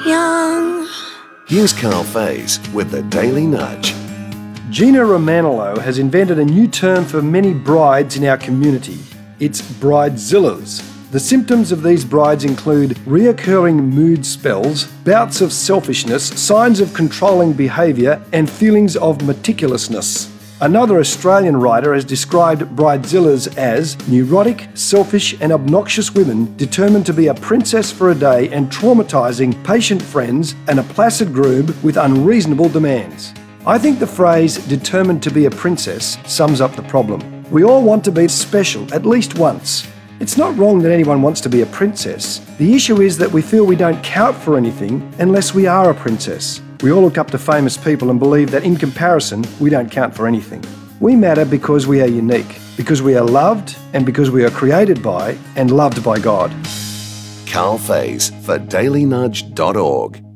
young. Here's Carl Faze with the Daily Nudge. Gina Romanello has invented a new term for many brides in our community. It's bridezillas. The symptoms of these brides include reoccurring mood spells, bouts of selfishness, signs of controlling behaviour, and feelings of meticulousness. Another Australian writer has described bridezillas as neurotic, selfish and obnoxious women determined to be a princess for a day and traumatising patient friends and a placid groom with unreasonable demands. I think the phrase determined to be a princess sums up the problem. We all want to be special at least once. It's not wrong that anyone wants to be a princess. The issue is that we feel we don't count for anything unless we are a princess. We all look up to famous people and believe that in comparison, we don't count for anything. We matter because we are unique, because we are loved, and because we are created by and loved by God. Carl Faze for dailynudge.org.